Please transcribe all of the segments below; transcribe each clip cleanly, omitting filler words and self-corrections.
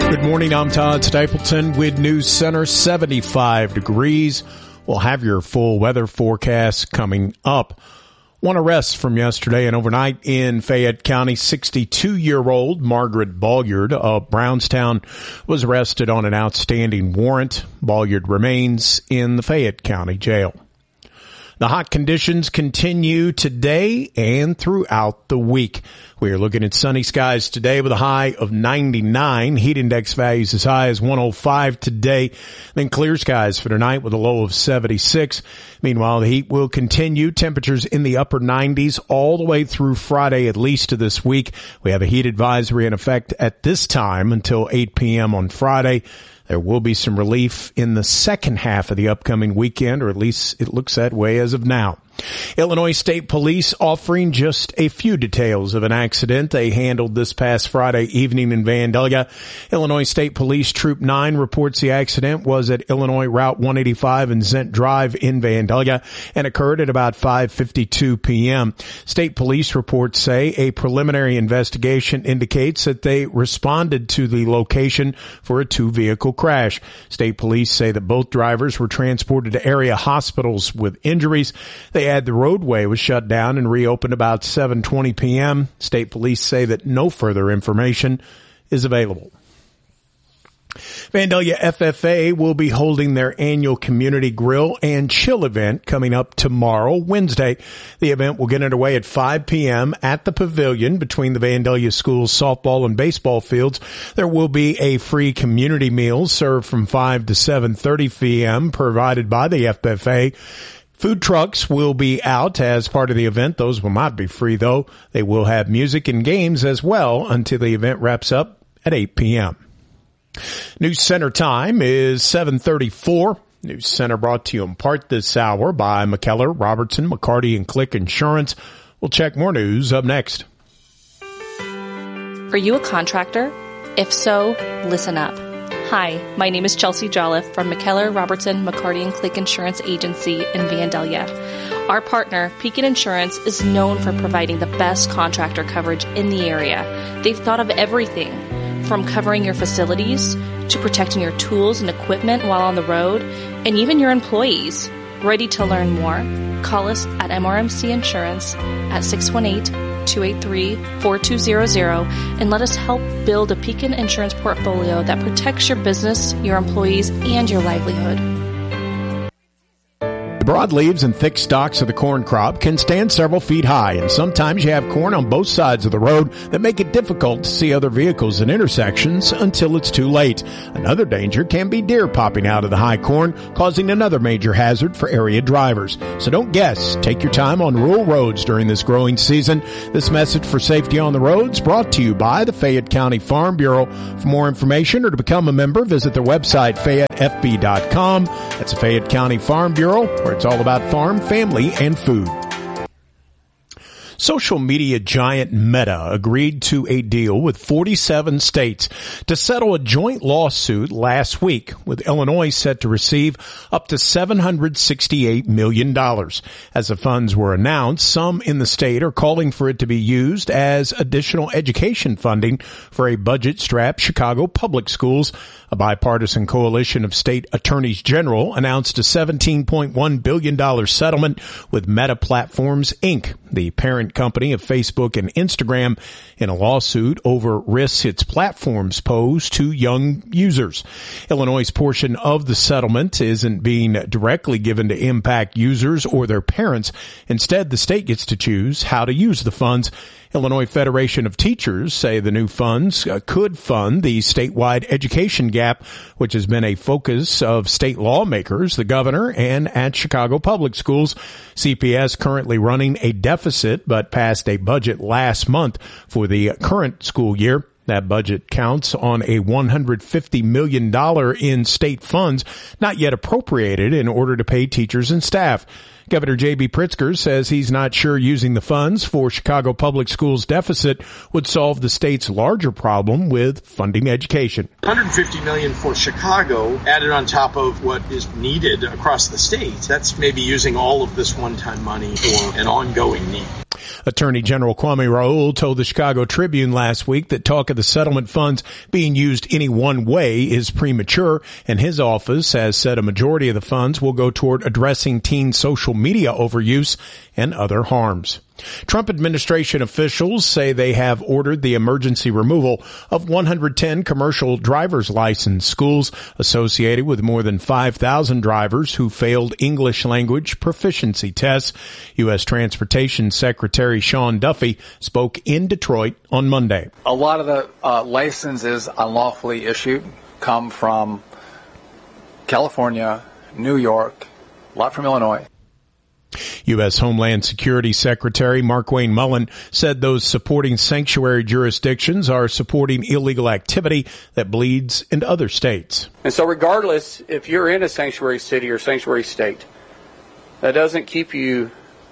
Good morning, I'm Todd Stapleton with News Center. 75 degrees. We'll have your full weather forecast coming up. One arrest from yesterday and overnight in Fayette County. 62-year-old Margaret Bolliard of Brownstown was arrested on an outstanding warrant. Bolliard remains in the Fayette County Jail. The hot conditions continue today and throughout the week. We are looking at sunny skies today with a high of 99. Heat index values as high as 105 today. Then clear skies for tonight with a low of 76. Meanwhile, the heat will continue. Temperatures in the upper 90s all the way through Friday, at least to this week. We have a heat advisory in effect at this time until 8 p.m. on Friday. There will be some relief in the second half of the upcoming weekend, or at least it looks that way as of now. Illinois State Police offering just a few details of an accident they handled this past Friday evening in Vandalia. Illinois State Police Troop 9 reports the accident was at Illinois Route 185 and Zent Drive in Vandalia and occurred at about 5:52 p.m. State Police reports say a preliminary investigation indicates that they responded to the location for a two-vehicle crash. State Police say that both drivers were transported to area hospitals with injuries. They add the roadway was shut down and reopened about 7:20 p.m. State Police say that no further information is available. Vandalia FFA will be holding their annual community grill and chill event coming up tomorrow, Wednesday. The event will get underway at 5 p.m. at the pavilion between the Vandalia School's softball and baseball fields. There will be a free community meal served from 5 to 7:30 p.m. provided by the FFA. Food trucks will be out as part of the event. Those will not be free, though. They will have music and games as well until the event wraps up at 8 p.m. News Center time is 7:34. News Center brought to you in part this hour by McKellar, Robertson, McCarty, and Click Insurance. We'll check more news up next. Are you a contractor? If so, listen up. Hi, my name is Chelsea Jolliffe from McKellar, Robertson, McCarty, and Click Insurance Agency in Vandalia. Our partner, Pekin Insurance, is known for providing the best contractor coverage in the area. They've thought of everything from covering your facilities to protecting your tools and equipment while on the road, and even your employees. Ready to learn more? Call us at MRMC Insurance at 618-283-4200 and let us help build a Pekin Insurance portfolio that protects your business, your employees, and your livelihood. The broadleaves and thick stalks of the corn crop can stand several feet high, and sometimes you have corn on both sides of the road that make it difficult to see other vehicles in intersections until it's too late. Another danger can be deer popping out of the high corn, causing another major hazard for area drivers. So don't guess. Take your time on rural roads during this growing season. This message for safety on the roads brought to you by the Fayette County Farm Bureau. For more information or to become a member, visit their website, FayetteFB.com. That's the Fayette County Farm Bureau, where it's all about farm, family, and food. Social media giant Meta agreed to a deal with 47 states to settle a joint lawsuit last week, with Illinois set to receive up to $768 million. As the funds were announced, some in the state are calling for it to be used as additional education funding for a budget-strapped Chicago public schools. A bipartisan coalition of state attorneys general announced a $17.1 billion settlement with Meta Platforms, Inc., the parent company of Facebook and Instagram, in a lawsuit over risks its platforms pose to young users. Illinois' portion of the settlement isn't being directly given to impact users or their parents. Instead, the state gets to choose how to use the funds. Illinois Federation of Teachers say the new funds could fund the statewide education gap, which has been a focus of state lawmakers, the governor, and at Chicago Public Schools. CPS currently running a deficit, but passed a budget last month for the current school year. That budget counts on a $150 million in state funds not yet appropriated in order to pay teachers and staff. Governor J.B. Pritzker says he's not sure using the funds for Chicago Public Schools deficit would solve the state's larger problem with funding education. $150 million for Chicago added on top of what is needed across the state. That's maybe using all of this one-time money for an ongoing need. Attorney General Kwame Raoul told the Chicago Tribune last week that talk of the settlement funds being used any one way is premature, and his office has said a majority of the funds will go toward addressing teen social media overuse and other harms. Trump administration officials say they have ordered the emergency removal of 110 commercial driver's license schools associated with more than 5,000 drivers who failed English language proficiency tests. U.S. Transportation Secretary Sean Duffy spoke in Detroit on Monday. A lot of the licenses unlawfully issued come from California, New York, a lot from Illinois. U.S. Homeland Security Secretary Markwayne Mullin said those supporting sanctuary jurisdictions are supporting illegal activity that bleeds into other states. And so regardless, if you're in a sanctuary city or sanctuary state, that doesn't keep you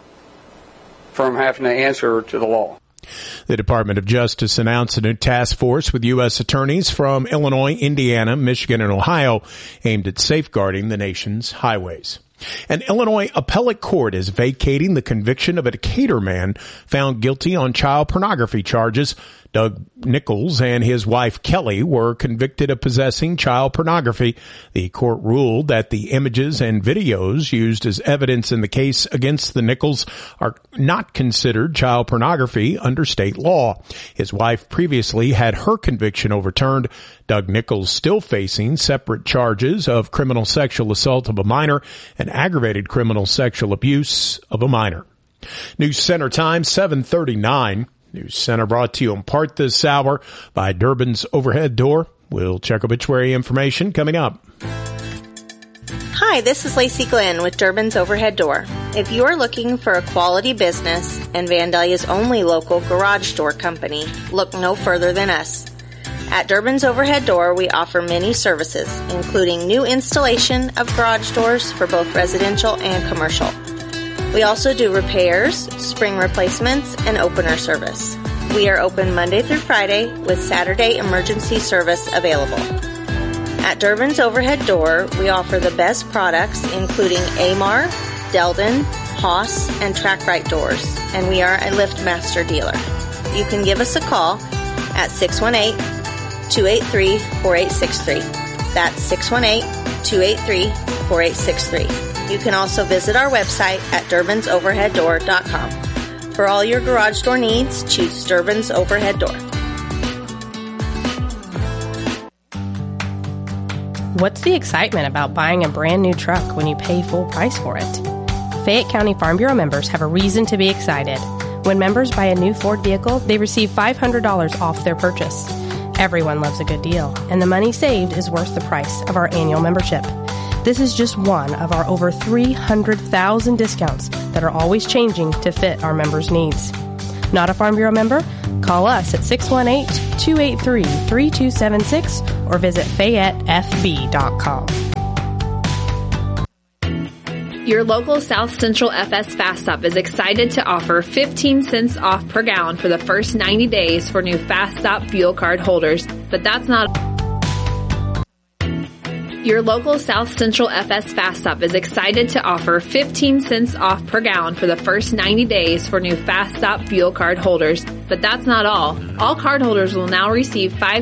from having to answer to the law. The Department of Justice announced a new task force with U.S. attorneys from Illinois, Indiana, Michigan, and Ohio aimed at safeguarding the nation's highways. An Illinois appellate court is vacating the conviction of a Decatur man found guilty on child pornography charges. Doug Nichols and his wife Kelly were convicted of possessing child pornography. The court ruled that the images and videos used as evidence in the case against the Nichols are not considered child pornography under state law. His wife previously had her conviction overturned. Doug Nichols still facing separate charges of criminal sexual assault of a minor and aggravated criminal sexual abuse of a minor. News Center time, 7:39. News Center brought to you in part this hour by Durbin's Overhead Door. We'll check obituary information coming up. Hi, this is Lacey Glenn with Durbin's Overhead Door. If you are looking for a quality business and Vandalia's only local garage door company, look no further than us. At Durbin's Overhead Door, we offer many services, including new installation of garage doors for both residential and commercial. We also do repairs, spring replacements, and opener service. We are open Monday through Friday with Saturday emergency service available. At Durbin's Overhead Door, we offer the best products including Amar, Delden, Haas, and TrackRite doors, and we are a LiftMaster dealer. You can give us a call at 618-283-4863. That's 618-283-4863. You can also visit our website at DurbinsOverheadDoor.com. For all your garage door needs, choose Durbin's Overhead Door. What's the excitement about buying a brand new truck when you pay full price for it? Fayette County Farm Bureau members have a reason to be excited. When members buy a new Ford vehicle, they receive $500 off their purchase. Everyone loves a good deal, and the money saved is worth the price of our annual membership. This is just one of our over 300,000 discounts that are always changing to fit our members' needs. Not a Farm Bureau member? Call us at 618-283-3276 or visit FayetteFB.com. Your local South Central FS Fast Stop is excited to offer 15 cents off per gallon for the first 90 days for new Fast Stop fuel card holders, but that's not... Your local South Central FS Fast Stop is excited to offer 15 cents off per gallon for the first 90 days for new Fast Stop fuel card holders. But that's not all. All card holders will now receive 5